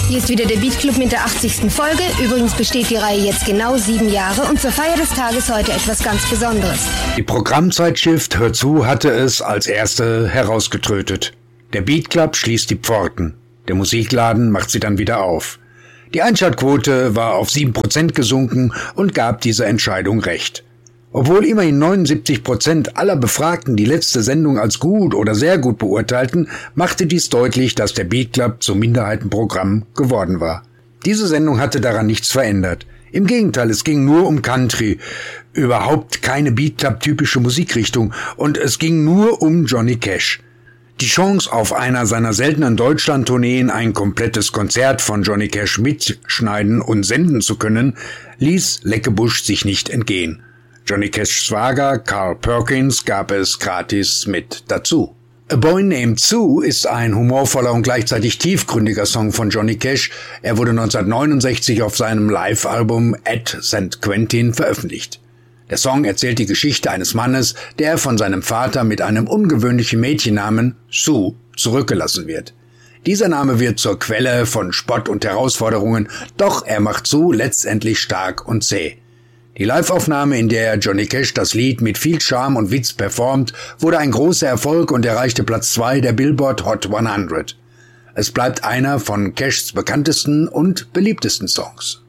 Hier ist wieder der Beat Club mit der 80. Folge. Übrigens besteht die Reihe jetzt genau 7 Jahre und zur Feier des Tages heute etwas ganz Besonderes. Die Programmzeitschrift Hör zu hatte es als erste herausgetrötet. Der Beat Club schließt die Pforten. Der Musikladen macht sie dann wieder auf. Die Einschaltquote war auf 7% gesunken und gab dieser Entscheidung recht. Obwohl immerhin 79% aller Befragten die letzte Sendung als gut oder sehr gut beurteilten, machte dies deutlich, dass der Beat Club zum Minderheitenprogramm geworden war. Diese Sendung hatte daran nichts verändert. Im Gegenteil, es ging nur um Country, überhaupt keine Beat Club-typische Musikrichtung, und es ging nur um Johnny Cash. Die Chance, auf einer seiner seltenen Deutschland-Tourneen ein komplettes Konzert von Johnny Cash mitschneiden und senden zu können, ließ Leckebusch sich nicht entgehen. Johnny Cashs Schwager Carl Perkins gab es gratis mit dazu. A Boy Named Sue ist ein humorvoller und gleichzeitig tiefgründiger Song von Johnny Cash. Er wurde 1969 auf seinem Live-Album At St. Quentin veröffentlicht. Der Song erzählt die Geschichte eines Mannes, der von seinem Vater mit einem ungewöhnlichen Mädchennamen Sue zurückgelassen wird. Dieser Name wird zur Quelle von Spott und Herausforderungen, doch er macht Sue letztendlich stark und zäh. Die Live-Aufnahme, in der Johnny Cash das Lied mit viel Charme und Witz performt, wurde ein großer Erfolg und erreichte Platz 2 der Billboard Hot 100. Es bleibt einer von Cashs bekanntesten und beliebtesten Songs.